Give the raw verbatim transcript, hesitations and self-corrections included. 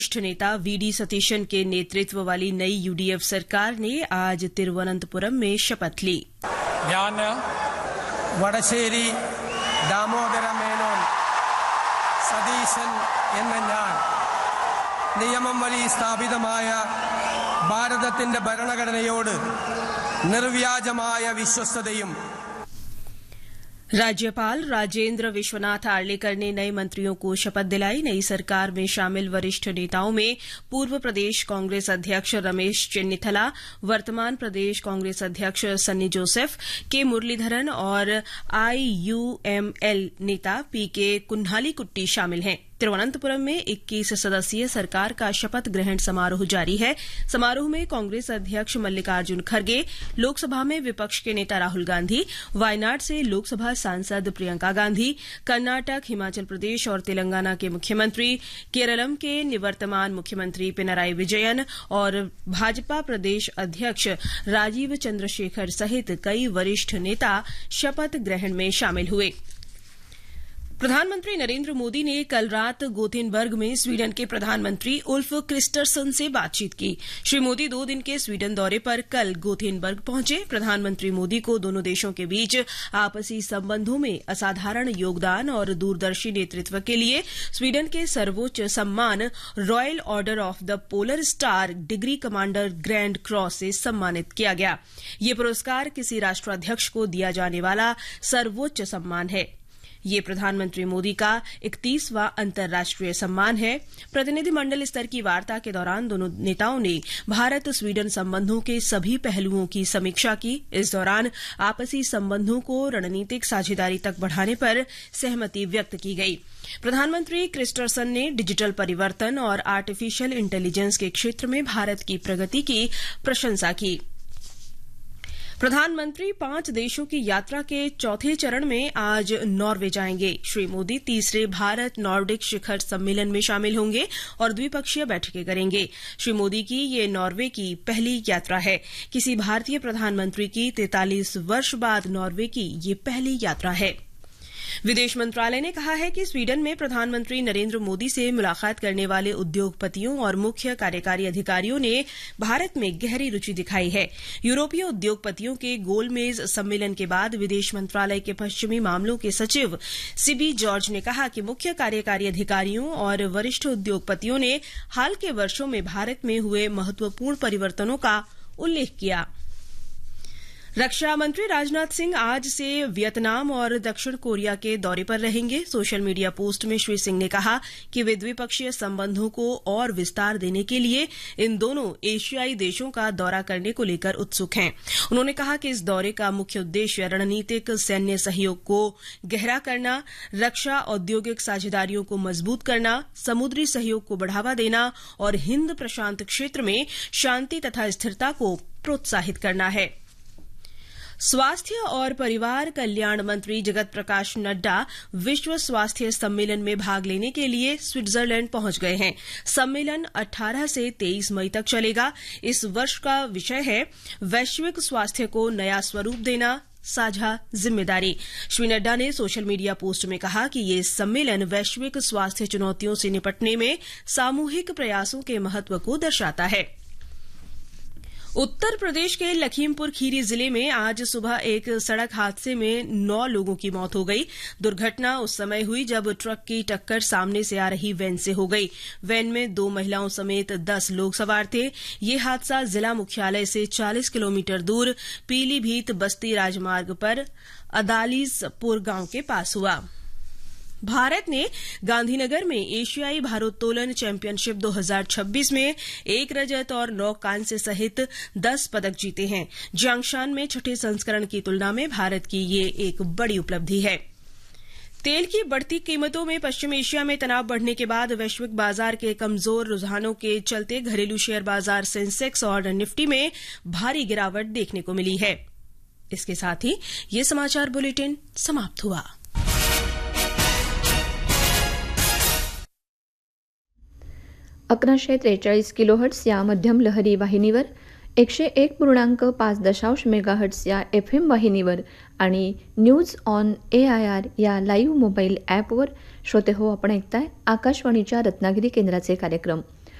वरिष्ठ नेता we D Satheesan के नेतृत्व वाली नई यूडीएफ सरकार ने आज तिरुवनंतपुरम में शपथ ली। ഞാൻ വടശ്ശേരി ദാമോദര മേനോൻ സതീശൻ എന്ന ഞാൻ നിയമം വഴി സ്ഥാപിതമായ ഭാരതത്തിന്റെ ഭരണഘടനയോട് നിർവ്യാജമായ വിശ്വസ്തതയും। राज्यपाल राजेंद्र विश्वनाथ आर्लेकर ने नए मंत्रियों को शपथ दिलाई। नई सरकार में शामिल वरिष्ठ नेताओं में पूर्व प्रदेश कांग्रेस अध्यक्ष रमेश चेन्निथला, वर्तमान प्रदेश कांग्रेस अध्यक्ष सन्नी जोसेफ, के मुरलीधरन और आईयूएमएल नेता पी के कुन्हालीकुट्टी शामिल हैं। तिरुवनंतपुरम में इक्कीस सदस्यीय सरकार का शपथ ग्रहण समारोह जारी है। समारोह में कांग्रेस अध्यक्ष मल्लिकार्जुन खड़गे, लोकसभा में विपक्ष के नेता राहुल गांधी, वायनाड से लोकसभा सांसद प्रियंका गांधी, कर्नाटक, हिमाचल प्रदेश और तेलंगाना के मुख्यमंत्री, केरलम के निवर्तमान मुख्यमंत्री पिनराई विजयन और भाजपा प्रदेश अध्यक्ष राजीव चंद्रशेखर सहित कई वरिष्ठ नेता शपथ ग्रहण में शामिल हुए। प्रधानमंत्री नरेंद्र मोदी ने कल रात गोथेनबर्ग में स्वीडन के प्रधानमंत्री उल्फ क्रिस्टरसन से बातचीत की। श्री मोदी दो दिन के स्वीडन दौरे पर कल गोथेनबर्ग पहुंचे। प्रधानमंत्री मोदी को दोनों देशों के बीच आपसी संबंधों में असाधारण योगदान और दूरदर्शी नेतृत्व के लिए स्वीडन के सर्वोच्च सम्मान royal order of the polar star degree commander grand cross से सम्मानित किया गया। ये पुरस्कार किसी राष्ट्राध्यक्ष को दिया जाने वाला सर्वोच्च सम्मान है। ये प्रधानमंत्री मोदी का इकतीसवां अंतर्राष्ट्रीय सम्मान है। प्रतिनिधिमंडल स्तर की वार्ता के दौरान दोनों नेताओं ने भारत स्वीडन संबंधों के सभी पहलुओं की समीक्षा की। इस दौरान आपसी संबंधों को रणनीतिक साझेदारी तक बढ़ाने पर सहमति व्यक्त की गई। प्रधानमंत्री क्रिस्टरसन ने डिजिटल परिवर्तन और आर्टिफिशियल इंटेलिजेंस के क्षेत्र में भारत की प्रगति की प्रशंसा की। प्रधानमंत्री पांच देशों की यात्रा के चौथे चरण में आज नॉर्वे जाएंगे। श्री मोदी तीसरे भारत नॉर्डिक शिखर सम्मेलन में शामिल होंगे और द्विपक्षीय बैठकें करेंगे। श्री मोदी की ये नॉर्वे की पहली यात्रा है। किसी भारतीय प्रधानमंत्री की तैंतालीस वर्ष बाद नॉर्वे की ये पहली यात्रा है। विदेश मंत्रालय ने कहा है कि स्वीडन में प्रधानमंत्री नरेंद्र मोदी से मुलाकात करने वाले उद्योगपतियों और मुख्य कार्यकारी अधिकारियों ने भारत में गहरी रुचि दिखाई है। यूरोपीय उद्योगपतियों के गोलमेज सम्मेलन के बाद विदेश मंत्रालय के पश्चिमी मामलों के सचिव सिबी जॉर्ज ने कहा कि मुख्य कार्यकारी अधिकारियों और वरिष्ठ उद्योगपतियों ने हाल के वर्षों में भारत में हुए महत्वपूर्ण परिवर्तनों का उल्लेख किया। रक्षा मंत्री राजनाथ सिंह आज से वियतनाम और दक्षिण कोरिया के दौरे पर रहेंगे। सोशल मीडिया पोस्ट में श्री सिंह ने कहा कि वे द्विपक्षीय संबंधों को और विस्तार देने के लिए इन दोनों एशियाई देशों का दौरा करने को लेकर उत्सुक हैं। उन्होंने कहा कि इस दौरे का मुख्य उद्देश्य रणनीतिक सैन्य सहयोग को गहरा करना, रक्षा औद्योगिक साझेदारियों को मजबूत करना, समुद्री सहयोग को बढ़ावा देना और हिंद प्रशांत क्षेत्र में शांति तथा स्थिरता को प्रोत्साहित करना है। स्वास्थ्य और परिवार कल्याण मंत्री जगत प्रकाश नड्डा विश्व स्वास्थ्य सम्मेलन में भाग लेने के लिए स्विट्जरलैंड पहुंच गए हैं। सम्मेलन अठारह से तेईस मई तक चलेगा। इस वर्ष का विषय है वैश्विक स्वास्थ्य को नया स्वरूप देना, साझा जिम्मेदारी। श्री नड्डा ने सोशल मीडिया पोस्ट में कहा कि ये सम्मेलन वैश्विक स्वास्थ्य चुनौतियों से निपटने में सामूहिक प्रयासों के महत्व को दर्शाता है। उत्तर प्रदेश के लखीमपुर खीरी जिले में आज सुबह एक सड़क हादसे में नौ लोगों की मौत हो गई। दुर्घटना उस समय हुई जब ट्रक की टक्कर सामने से आ रही वैन से हो गई। वैन में दो महिलाओं समेत दस लोग सवार थे। ये हादसा जिला मुख्यालय से चालीस किलोमीटर दूर पीलीभीत बस्ती राजमार्ग पर अदालीजपुर गांव के पास हुआ। भारत ने गांधीनगर में एशियाई भारोत्तोलन चैंपियनशिप दो हज़ार छब्बीस में एक रजत और नौ कांस्य सहित दस पदक जीते हैं। जियांगशान में छठे संस्करण की तुलना में भारत की ये एक बड़ी उपलब्धि है। तेल की बढ़ती कीमतों में पश्चिम एशिया में तनाव बढ़ने के बाद वैश्विक बाजार के कमजोर रुझानों के चलते घरेलू शेयर बाजार सेंसेक्स और निफ्टी में भारी गिरावट देखने को मिली है। इसके साथ ही ये समाचार बुलेटिन समाप्त हुआ। अकराशे त्रेचाळीस किलोहर्ट्ज या मध्यम लहरी वाहिनीवर, एकशे एक पूर्णांक पाच दशांश मेगाहर्ट्ज या एफ एम वाहिनीवर आणि news on A I R या लाईव्ह मोबाईल ॲपवर श्रोते हो आपण ऐकताय आकाशवाणीच्या रत्नागिरी केंद्राचे कार्यक्रम।